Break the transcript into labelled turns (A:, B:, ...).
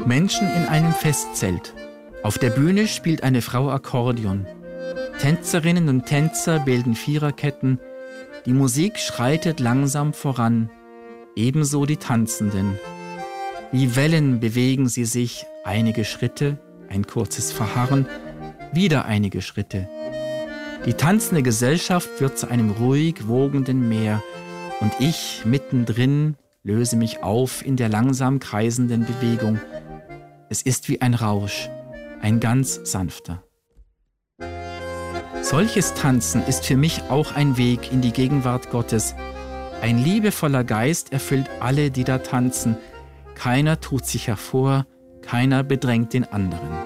A: Menschen in einem Festzelt. Auf der Bühne spielt eine Frau Akkordeon. Tänzerinnen und Tänzer bilden Viererketten. Die Musik schreitet langsam voran. Ebenso die Tanzenden. Wie Wellen bewegen sie sich, einige Schritte, ein kurzes Verharren, wieder einige Schritte. Die tanzende Gesellschaft wird zu einem ruhig wogenden Meer und ich mittendrin löse mich auf in der langsam kreisenden Bewegung. Es ist wie ein Rausch, ein ganz sanfter. Solches Tanzen ist für mich auch ein Weg in die Gegenwart Gottes. Ein liebevoller Geist erfüllt alle, die da tanzen. Keiner tut sich hervor, keiner bedrängt den anderen.